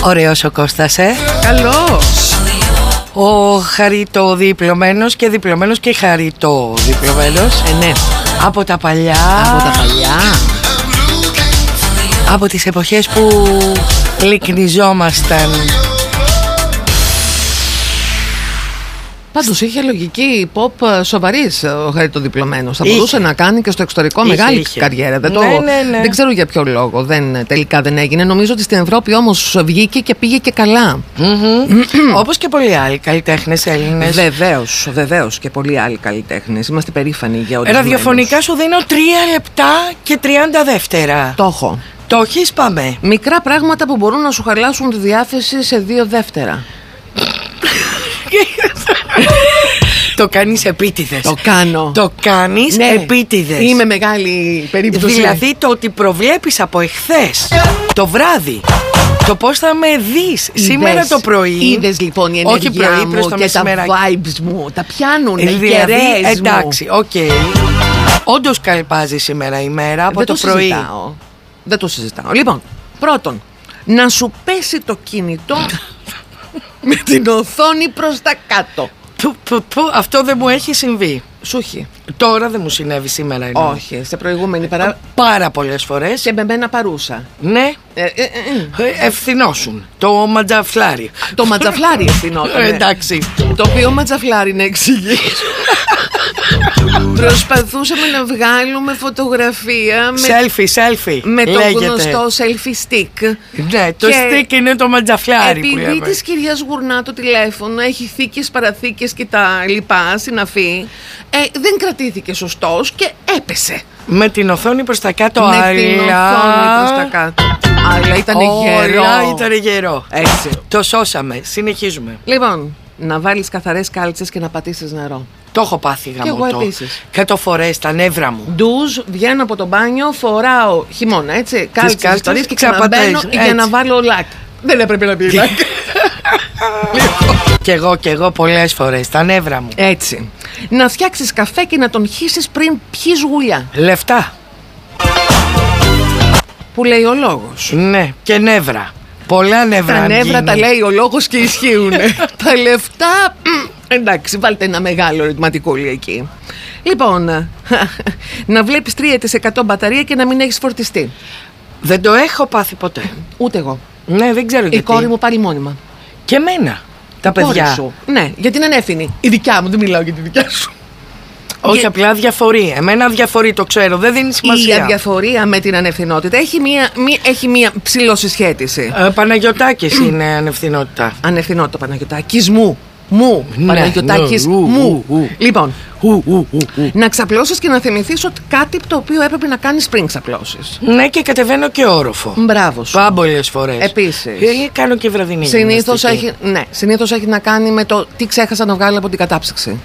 Ωραίος ο Κώστας, Καλός. Ο χαριτοδιπλωμένος και διπλωμένος και χαριτοδιπλωμένος. Ναι. Από τα παλιά. Από τα παλιά. Από τις εποχές που λυκνιζόμασταν. Πάντως είχε λογική pop σοβαρής ο χαριτοδιπλωμένος. Θα μπορούσε να κάνει και στο εξωτερικό μεγάλη καριέρα. Ναι. Δεν ξέρω για ποιο λόγο τελικά δεν έγινε. Νομίζω ότι στην Ευρώπη όμως βγήκε και πήγε και καλά. Όπως και πολλοί άλλοι καλλιτέχνες Έλληνες. Βεβαίως και πολλοί άλλοι καλλιτέχνες. Είμαστε περήφανοι για ό,τι. Ραδιοφωνικά σου δίνω 3 λεπτά και 30 δεύτερα. Το έχω. Το έχεις, πάμε. Μικρά πράγματα που μπορούν να σου χαλάσουν τη διάθεση σε 2 δεύτερα. Το κάνεις επίτηδες. Το κάνω. Το κάνεις επίτηδες. Είμαι μεγάλη περίπτωση. Δηλαδή το ότι προβλέπεις από εχθές το βράδυ το πώς θα με δεις σήμερα το πρωί. Είδες λοιπόν η ενέργειά μου και τα vibes μου. Τα πιάνουν οι κεραίες μου. Εντάξει, όντως καλπάζει σήμερα η μέρα από το πρωί. Δεν το συζητάω. Λοιπόν, πρώτον, να σου πέσει το κινητό με την οθόνη προς τα κάτω. Αυτό δεν μου έχει συμβεί. Σου έχει. Τώρα δεν μου συνέβη σήμερα. Όχι, σε προηγούμενη πάρα πολλές φορές. Και με μένα παρούσα. Ναι. Ευθυνόσουν. Το ματζαφλάρι. Το ματζαφλάρι ευθυνόταν. Εντάξει. Το οποίο ματζαφλάρι να εξηγήσω. Προσπαθούσαμε να βγάλουμε φωτογραφία selfie με το γνωστό selfie stick. Ναι, το stick είναι το ματζαφλάρι. Επειδή της κυρίας Γουρνά το τηλέφωνο έχει θήκες, παραθήκες και τα λοιπά συναφή, δεν κρατήθηκε σωστός και έπεσε. Με την οθόνη προς τα κάτω. Με την οθόνη προς τα κάτω. Αλλά ήταν γερό. Έτσι. Το σώσαμε. Συνεχίζουμε. Λοιπόν, να βάλεις καθαρές κάλτσες και να πατήσεις νερό. Το έχω πάθει γαμωτό. Και εγώ επίσης. 100 φορές τα νεύρα μου. Ντουζ, βγαίνω από το μπάνιο, φοράω χειμώνα, έτσι. Κάλτσες και ξαναμπαίνω για να βάλω λάκ. Δεν έπρεπε να πει λάκ. Κι εγώ πολλές φορές τα νεύρα μου. Έτσι. Να φτιάξεις καφέ και να τον χύσεις πριν πιεις γουλιά. Λεφτά. Που λέει ο λόγος. Ναι, και νεύρα. Πολλά νεύρα. Τα νεύρα τα λέει ο λόγος και ισχύουν. Τα λεφτά. Εντάξει, βάλτε ένα μεγάλο ερωτηματικούλι εκεί. Λοιπόν, να βλέπεις 3% μπαταρία και να μην έχεις φορτιστεί. Δεν το έχω πάθει ποτέ. Ούτε εγώ. Ναι, δεν ξέρω γιατί. Η κόρη μου πάρει μόνιμα. Και εμένα. Τα παιδιά σου. Ναι, γιατί είναι ανεύθυνη. Η δικιά μου, δεν μιλάω για τη δικιά σου. Όχι, απλά διαφορεί. Εμένα διαφορεί, το ξέρω, δεν δίνει σημασία. Η αδιαφορία με την ανευθυνότητα έχει μία ψηλοσυσχέτιση. Παναγιωτάκης είναι ανευθυνότητα. Ανευθυνότητα, Παναγιωτάκης μου. Παναγιωτάκης μου. Λοιπόν, να ξαπλώσεις και να θυμηθείς ότι κάτι το οποίο έπρεπε να κάνεις πριν ξαπλώσεις. Ναι, και κατεβαίνω και όροφο. Μπράβο σου. Πάμπολες φορές. Επίσης. Κάνω και βραδινή. Συνήθως έχει να κάνει με το τι ξέχασα να βγάλω από την κατάψυξη.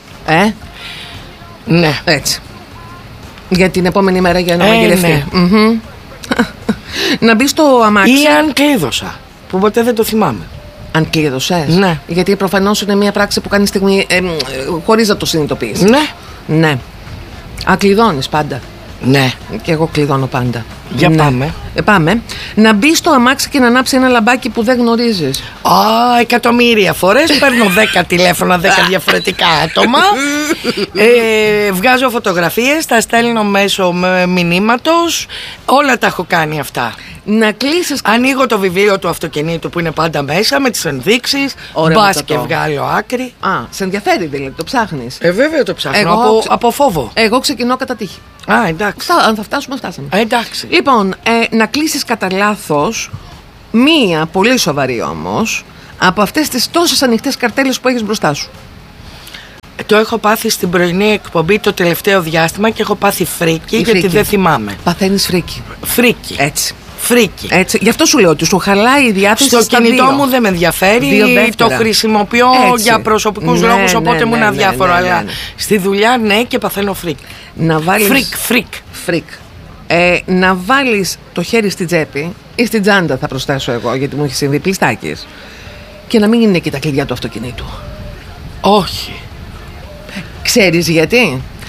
Ναι. Έτσι. Για την επόμενη μέρα για να μαγειρευτεί. Ναι. Να μπει στο αμάξι. Ή αν κλείδωσα, που ποτέ δεν το θυμάμαι. Αν κλείδωσες. Ναι. Γιατί προφανώς είναι μια πράξη που κάνεις στιγμή χωρίς να το συνειδητοποιείς. Ναι. Κλειδώνεις πάντα. Ναι. Και εγώ κλειδώνω πάντα. Για πάμε. Πάμε. Να μπει στο αμάξι και να ανάψει ένα λαμπάκι που δεν γνωρίζεις. Εκατομμύρια φορές παίρνω 10 τηλέφωνα, 10 διαφορετικά άτομα. Βγάζω φωτογραφίες, τα στέλνω μέσω μηνύματος. Όλα τα έχω κάνει αυτά. Να κλείσεις. Ανοίγω το βιβλίο του αυτοκινήτου που είναι πάντα μέσα με τις ενδείξεις. Μπας και βγάλω άκρη. Σε ενδιαφέρει δηλαδή, το ψάχνεις. Βέβαια το ψάχνω. Από φόβο. Εγώ ξεκινώ κατά τύχη. Εντάξει. Αν θα φτάσουμε, φτάσαμε. Εντάξει. Λοιπόν, να κλείσεις κατά λάθος μία πολύ σοβαρή όμως από αυτές τις τόσες ανοιχτές καρτέλες που έχεις μπροστά σου. Το έχω πάθει στην πρωινή εκπομπή το τελευταίο διάστημα και έχω πάθει φρίκι γιατί δεν θυμάμαι. Παθαίνεις φρίκι. Φρίκι. Έτσι. Φρίκι. Έτσι. Γι' αυτό σου λέω ότι σου χαλάει η διάθεση. Στο κινητό μου δεν με ενδιαφέρει. Το χρησιμοποιώ για προσωπικούς λόγους, οπότε μου είναι αδιάφορο. Αλλά στη δουλειά και παθαίνω φρίκι. Να βάλεις. Φρίκ. Να βάλεις το χέρι στην τσέπη ή στην τσάντα, θα προσθέσω εγώ, γιατί μου έχει συμβεί, πλιστάκες. Και να μην είναι εκεί τα κλειδιά του αυτοκινήτου. Όχι. Ξέρεις γιατί?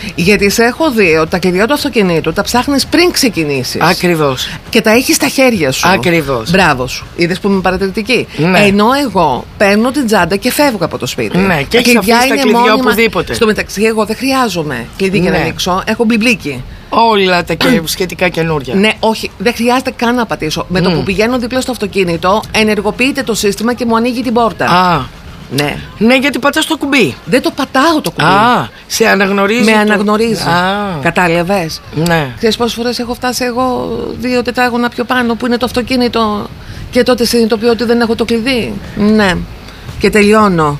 Γιατί σε έχω δει ότι τα κλειδιά του αυτοκινήτου τα ψάχνεις πριν ξεκινήσεις. Ακριβώς. Και τα έχεις στα χέρια σου. Ακριβώς. Μπράβο σου. Είδες που είμαι παρατηρητική. Ναι. Ενώ εγώ παίρνω την τσάντα και φεύγω από το σπίτι. Ναι, και έχεις αφήσει τα κλειδιά οπουδήποτε. Στο μεταξύ, εγώ δεν χρειάζομαι κλειδί για να ανοίξω. Έχω μπιμπλίκι. Όλα τα σχετικά καινούρια. Ναι, όχι, δεν χρειάζεται καν να πατήσω. Με το που πηγαίνω δίπλα στο αυτοκίνητο, ενεργοποιείται το σύστημα και μου ανοίγει την πόρτα. Α. Ναι. Ναι, γιατί πατάς το κουμπί. Δεν το πατάω το κουμπί. Α, σε αναγνωρίζει. Με αναγνωρίζει. Κατάλαβες. Ναι. Ξέρεις πόσες φορές έχω φτάσει εγώ 2 τετράγωνα πιο πάνω που είναι το αυτοκίνητο και τότε συνειδητοποιώ ότι δεν έχω το κλειδί. Ναι. Και τελειώνω.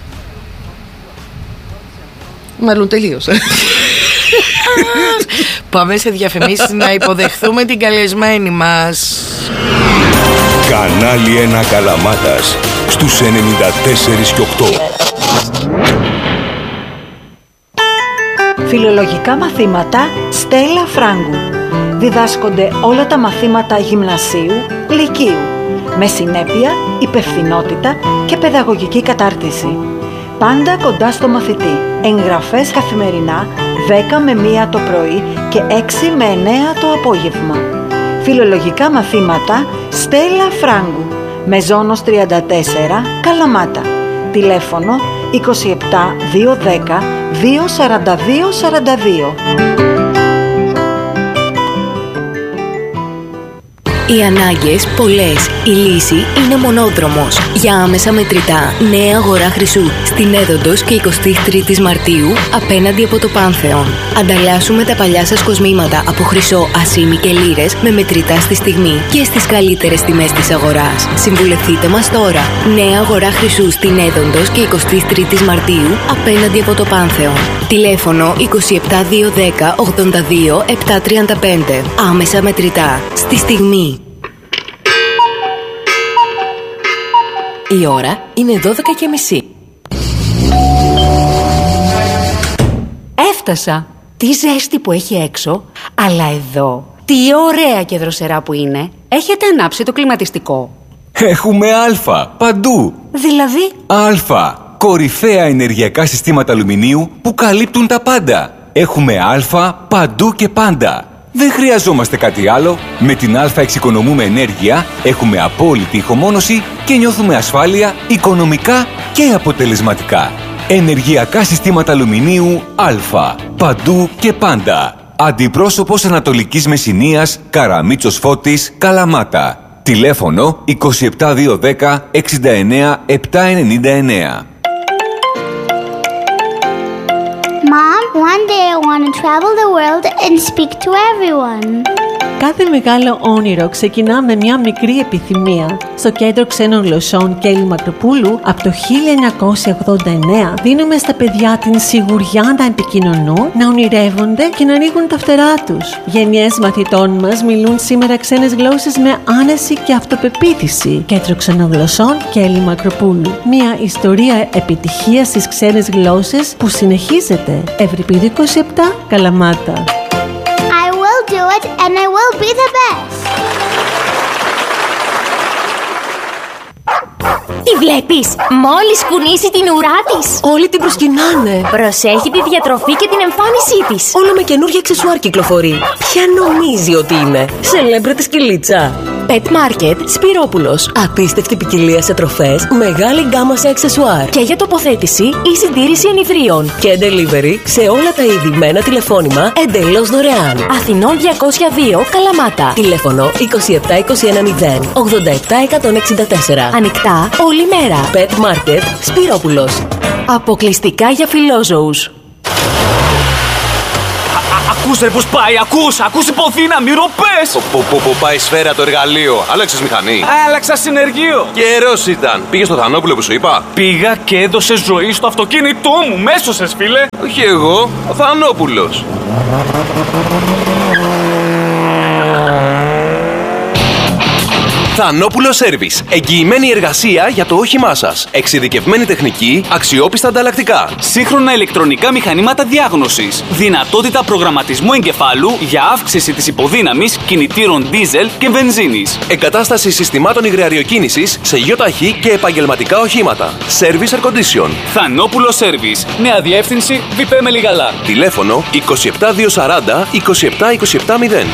Μάλλον τελείωσε. Πάμε σε διαφημίσεις να υποδεχθούμε την καλεσμένη μας. Κανάλι 1 Καλαμάτας στους 94 και 8. Φιλολογικά μαθήματα Στέλλα Φράγκου. Διδάσκονται όλα τα μαθήματα γυμνασίου, λυκείου, με συνέπεια, υπευθυνότητα και παιδαγωγική κατάρτιση. Πάντα κοντά στο μαθητή. Εγγραφές καθημερινά 10 με 1 το πρωί και 6 με 9 το απόγευμα. Φιλολογικά μαθήματα Στέλλα Φράγκου. Μεζόνος 34, Καλαμάτα. Τηλέφωνο 27 210 242 42. Οι ανάγκες πολλές, η λύση είναι μονόδρομος. Για άμεσα μετρητά, νέα αγορά χρυσού στην Έδοντος και 23 Μαρτίου απέναντι από το Πάνθεον. Ανταλλάσσουμε τα παλιά σας κοσμήματα από χρυσό, ασήμι και λίρες με μετρητά στη στιγμή και στις καλύτερες τιμές της αγοράς. Συμβουλευτείτε μας τώρα. Νέα αγορά χρυσού στην Έδοντος και 23 Μαρτίου απέναντι από το Πάνθεον. Τηλέφωνο 27 210 82 735. Άμεσα μετρητά. Στη στιγμή. Η ώρα είναι 12:30. Έφτασα. Τι ζέστη που έχει έξω. Αλλά εδώ, τι ωραία και δροσερά που είναι. Έχετε ανάψει το κλιματιστικό? Έχουμε Α παντού. Δηλαδή? Α. Κορυφαία ενεργειακά συστήματα αλουμινίου που καλύπτουν τα πάντα. Έχουμε Α παντού και πάντα. Δεν χρειαζόμαστε κάτι άλλο. Με την Α εξοικονομούμε ενέργεια, έχουμε απόλυτη ηχομόνωση και νιώθουμε ασφάλεια οικονομικά και αποτελεσματικά. Ενεργειακά συστήματα αλουμινίου Α. Παντού και πάντα. Αντιπρόσωπος Ανατολικής Μεσσηνίας, Καραμίτσος Φώτης, Καλαμάτα. Τηλέφωνο 27210 69 799. Mom, one day I want to travel the world and speak to everyone. Κάθε μεγάλο όνειρο ξεκινά με μια μικρή επιθυμία. Στο Κέντρο Ξένων Γλωσσών Κέλλη Μακροπούλου, από το 1989, δίνουμε στα παιδιά την σιγουριά να επικοινωνούν, να ονειρεύονται και να ανοίγουν τα φτερά τους. Γενιές μαθητών μας μιλούν σήμερα ξένες γλώσσες με άνεση και αυτοπεποίθηση. Κέντρο Ξένων Γλωσσών Κέλλη Μακροπούλου. Μια ιστορία επιτυχίας στις ξένες γλώσσες που συνεχίζεται. Ευρυπίδη 27, Καλαμάτα. Do it and I will be the best. Τη βλέπεις? Μόλις κουνήσει την ουρά της, όλοι την προσκυνάνε. Προσέχει τη διατροφή και την εμφάνισή της. Όλο με καινούργια αξεσουάρ κυκλοφορεί. Ποια νομίζει ότι είναι? Σελέμπρε της σκυλίτσα. Pet Market Σπυρόπουλος. Απίστευτη ποικιλία σε τροφές, μεγάλη γκάμα σε αξεσουάρ. Και για τοποθέτηση ή συντήρηση ενιδρίων. Και delivery σε όλα τα είδη με ένα τηλεφώνημα εντελώς δωρεάν. Αθηνών 202, Καλαμάτα. Τηλέφωνο 27 21 0 87 164. Ανοιχτά όλη μέρα. Pet Market Σπυρόπουλος. Αποκλειστικά για φιλόζωους. Ακούσε πως πάει, ακούς υποδύναμη, ροπές! Που πάει σφαίρα το εργαλείο. Άλλαξες μηχανή? Άλλαξα συνεργείο. Καιρός ήταν. Πήγες στο Θανόπουλο που σου είπα? Πήγα και έδωσε ζωή στο αυτοκίνητό μου. Μέσωσες, φίλε. Όχι εγώ, ο Θανόπουλος. Θανόπουλο Service. Εγγυημένη εργασία για το όχημά σας. Εξειδικευμένη τεχνική, αξιόπιστα ανταλλακτικά. Σύγχρονα ηλεκτρονικά μηχανήματα διάγνωσης. Δυνατότητα προγραμματισμού εγκεφάλου για αύξηση της υποδύναμης κινητήρων δίζελ και βενζίνης. Εγκατάσταση συστημάτων υγραεριοκίνησης σε γιοταχή και επαγγελματικά οχήματα. Service Air Condition. Θανόπουλο Service. Νέα διεύθυνση Βιπέ Μελιγαλά. Τηλέφωνο 27240 27270.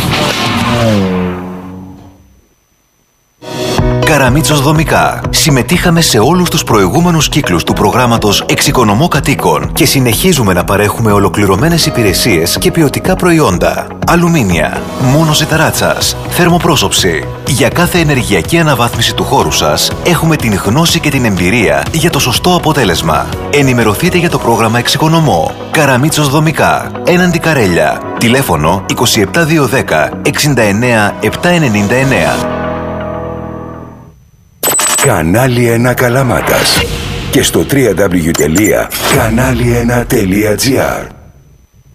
Καραμίτσος Δομικά. Συμμετείχαμε σε όλους τους προηγούμενους κύκλους του προγράμματος Εξοικονομώ Κατοίκων και συνεχίζουμε να παρέχουμε ολοκληρωμένες υπηρεσίες και ποιοτικά προϊόντα. Αλουμίνια, μόνωση ταράτσας, θερμοπρόσωψη. Για κάθε ενεργειακή αναβάθμιση του χώρου σας έχουμε την γνώση και την εμπειρία για το σωστό αποτέλεσμα. Ενημερωθείτε για το πρόγραμμα Εξοικονομώ. Καραμίτσος Δομικά. Έναντι Καρέλια. Τηλέφωνο 27210 69 799. Κανάλι 1 Καλαμάτας και στο www.kanali1.gr.